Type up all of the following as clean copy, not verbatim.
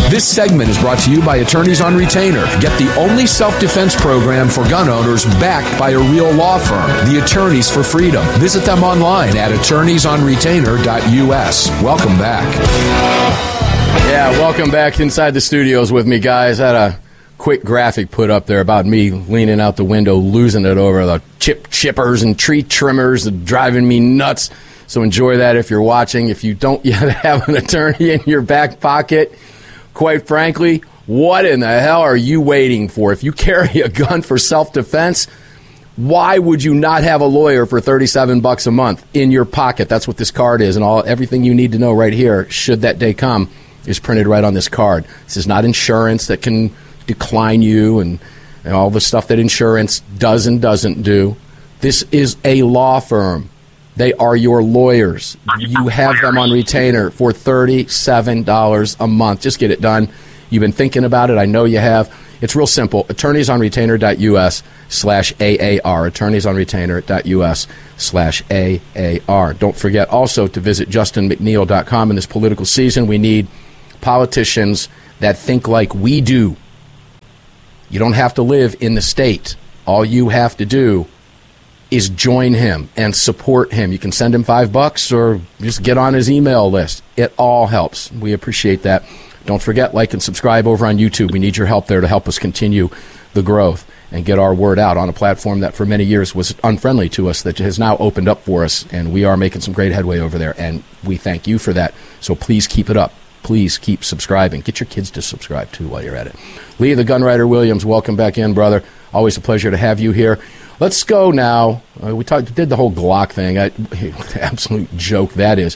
This segment is brought to you by Attorneys on Retainer. Get the only self-defense program for gun owners backed by a real law firm, the Attorneys for Freedom. Visit them online at attorneysonretainer.us. Welcome back. Yeah, welcome back inside the studios with me, guys. I had a quick graphic put up there about me leaning out the window, losing it over the chippers and tree trimmers driving me nuts. So enjoy that if you're watching. If you don't yet have an attorney in your back pocket, quite frankly, what in the hell are you waiting for? If you carry a gun for self-defense, why would you not have a lawyer for $37 a month in your pocket? That's what this card is, and everything you need to know right here, should that day come, is printed right on this card. This is not insurance that can decline you and all the stuff that insurance does and doesn't do. This is a law firm. They are your lawyers. You have them on retainer for $37 a month. Just get it done. You've been thinking about it. I know you have. It's real simple. attorneysonretainer.us/AAR. attorneysonretainer.us/AAR. Don't forget also to visit justinmcneil.com. In this political season, we need politicians that think like we do. You don't have to live in the state. All you have to do is join him and support him. You can send him $5 or just get on his email list. It all helps. We appreciate that. Don't forget, like and subscribe over on YouTube. We need your help there to help us continue the growth and get our word out on a platform that for many years was unfriendly to us, that has now opened up for us, and we are making some great headway over there, and we thank you for that. So please keep it up. Please keep subscribing. Get your kids to subscribe, too, while you're at it. Lee, the Gunwriter Williams, welcome back in, brother. Always a pleasure to have you here. Let's go now. We did the whole Glock thing. Absolute joke that is.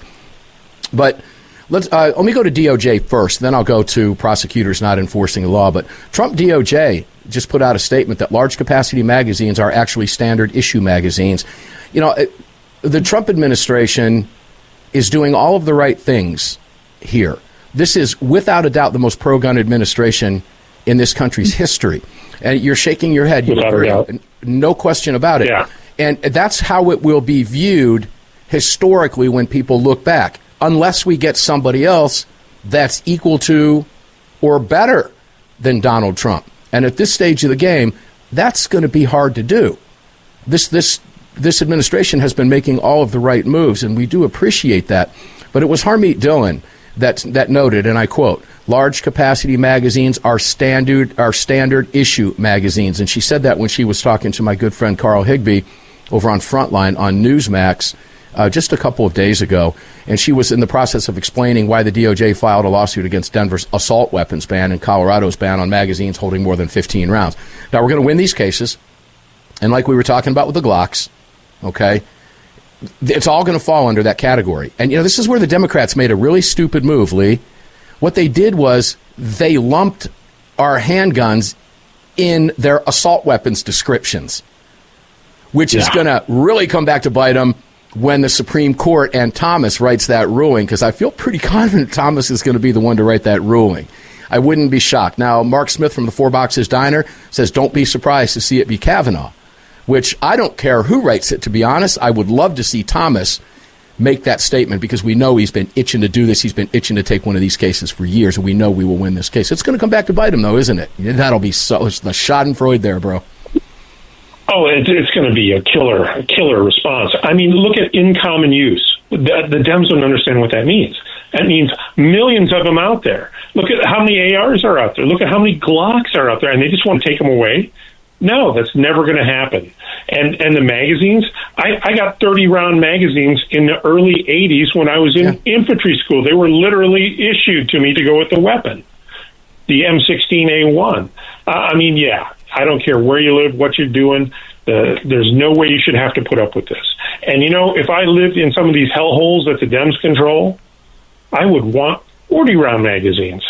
But let me go to DOJ first, then I'll go to prosecutors not enforcing the law. But Trump DOJ just put out a statement that large capacity magazines are actually standard issue magazines. You know, the Trump administration is doing all of the right things here. This is, without a doubt, the most pro-gun administration in this country's history. And you're shaking your head. You agree. No question about it. Yeah. And that's how it will be viewed historically when people look back, unless we get somebody else that's equal to or better than Donald Trump. And at this stage of the game, that's going to be hard to do. This administration has been making all of the right moves, and we do appreciate that. But it was Harmeet Dillon that noted, and I quote, large capacity magazines are standard issue magazines. And she said that when she was talking to my good friend Carl Higbee over on Frontline on Newsmax just a couple of days ago. And she was in the process of explaining why the DOJ filed a lawsuit against Denver's assault weapons ban and Colorado's ban on magazines holding more than 15 rounds. Now, we're going to win these cases. And like we were talking about with the Glocks, okay, it's all going to fall under that category. And, you know, this is where the Democrats made a really stupid move, Lee. What they did was they lumped our handguns in their assault weapons descriptions, which is going to really come back to bite them when the Supreme Court and Thomas writes that ruling, because I feel pretty confident Thomas is going to be the one to write that ruling. I wouldn't be shocked. Now, Mark Smith from the Four Boxes Diner says, don't be surprised to see it be Kavanaugh, which I don't care who writes it, to be honest. I would love to see Thomas make that statement, because we know he's been itching to do this. He's been itching to take one of these cases for years, and we know we will win this case. It's going to come back to bite him, though, isn't it? That'll be so. It's the Schadenfreude there, bro. Oh, it's going to be a killer response. I mean, look at in common use. The Dems don't understand what that means. That means millions of them out there. Look at how many ARs are out there. Look at how many Glocks are out there, and they just want to take them away. No, that's never going to happen. And the magazines, I got 30-round magazines in the early 80s when I was in infantry school. They were literally issued to me to go with the weapon, the M16A1. I mean, I don't care where you live, what you're doing. There's no way you should have to put up with this. And, you know, if I lived in some of these hellholes that the Dems control, I would want 40-round magazines.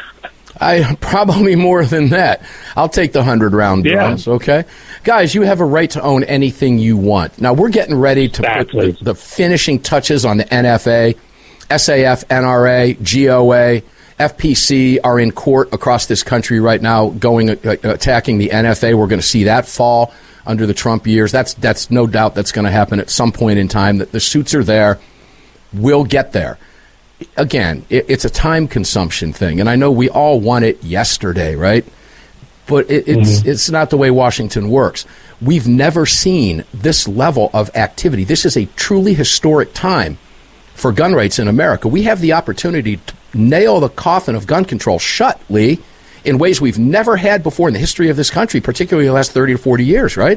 I probably more than that. I'll take the 100-round drums, okay? Guys, you have a right to own anything you want. Now, we're getting ready to put the finishing touches on the NFA, SAF, NRA, GOA, FPC are in court across this country right now attacking the NFA. We're going to see that fall under the Trump years. That's no doubt that's going to happen at some point in time. That the suits are there. We'll get there. again, it's a time consumption thing. And I know we all want it yesterday, right? But it's not the way Washington works. We've never seen this level of activity. This is a truly historic time for gun rights in America. We have the opportunity to nail the coffin of gun control shut, Lee, in ways we've never had before in the history of this country, particularly the last 30 to 40 years, right?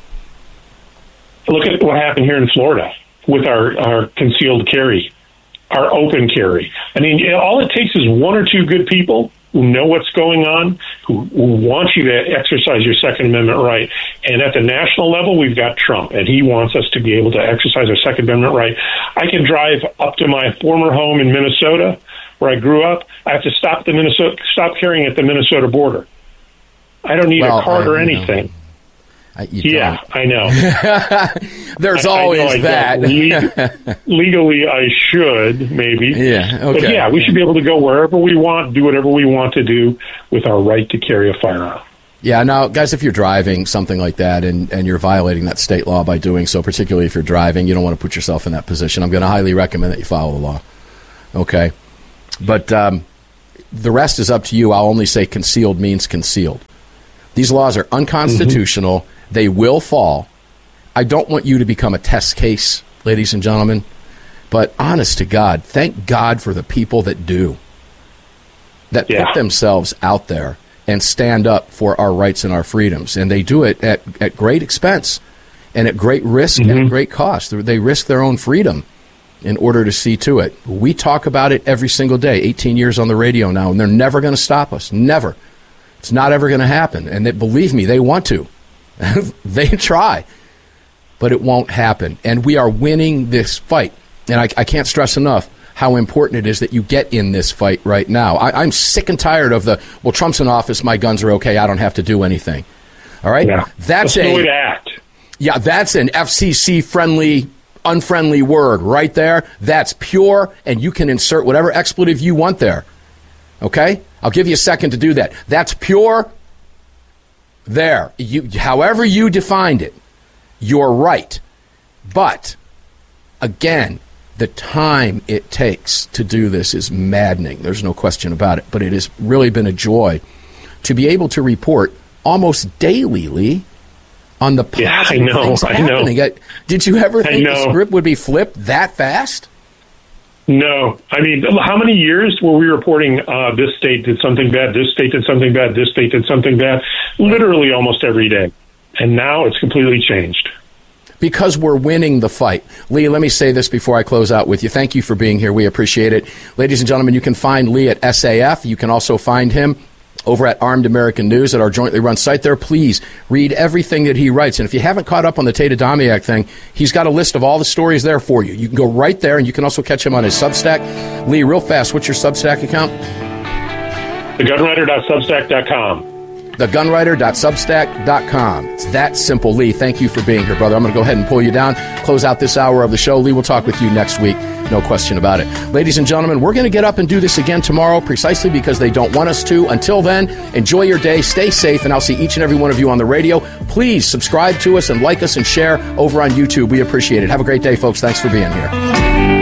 Look at what happened here in Florida with our concealed carry, our open carry. I mean, all it takes is one or two good people who know what's going on, who want you to exercise your Second Amendment right. And at the national level, we've got Trump, and he wants us to be able to exercise our Second Amendment right. I can drive up to my former home in Minnesota, where I grew up. I have to stop carrying at the Minnesota border. I don't need a card or anything. I know. There's always that. Legally, I should, maybe. Yeah, okay. But yeah, we should be able to go wherever we want, do whatever we want to do with our right to carry a firearm. Yeah, now, guys, if you're driving something like that and you're violating that state law by doing so, particularly if you're driving, you don't want to put yourself in that position. I'm going to highly recommend that you follow the law. Okay? But the rest is up to you. I'll only say concealed means concealed. These laws are unconstitutional. Mm-hmm. They will fall. I don't want you to become a test case, ladies and gentlemen. But honest to God, thank God for the people that do. That put themselves out there and stand up for our rights and our freedoms. And they do it at great expense and at great risk and at great cost. They risk their own freedom in order to see to it. We talk about it every single day, 18 years on the radio now, and they're never going to stop us. Never. It's not ever going to happen. And believe me, they want to. They try, but it won't happen. And we are winning this fight. And I can't stress enough how important it is that you get in this fight right now. I'm sick and tired of well, Trump's in office, my guns are okay, I don't have to do anything. All right? Yeah. That's the way to act. Yeah, that's an FCC-friendly, unfriendly word right there. That's pure, and you can insert whatever expletive you want there. Okay? I'll give you a second to do that. That's pure. There, however you defined it, you're right. But, again, the time it takes to do this is maddening. There's no question about it. But it has really been a joy to be able to report almost daily, Lee, on the positive things happening. Did you ever think the script would be flipped that fast? No. I mean, how many years were we reporting this state did something bad, this state did something bad, this state did something bad? Literally almost every day. And now it's completely changed. Because we're winning the fight. Lee, let me say this before I close out with you. Thank you for being here. We appreciate it. Ladies and gentlemen, you can find Lee at SAF. You can also find him over at Armed American News at our jointly run site there. Please read everything that he writes. And if you haven't caught up on the Tate Adamiak thing, he's got a list of all the stories there for you. You can go right there, and you can also catch him on his Substack. Lee, real fast, what's your Substack account? thegunwriter.substack.com. thegunwriter.substack.com. It's that simple, Lee. Thank you for being here, brother. I'm going to go ahead and pull you down, close out this hour of the show. Lee, we'll talk with you next week. No question about it. Ladies and gentlemen, we're going to get up and do this again tomorrow precisely because they don't want us to. Until then, enjoy your day, stay safe, and I'll see each and every one of you on the radio. Please subscribe to us and like us and share over on YouTube. We appreciate it. Have a great day, folks. Thanks for being here.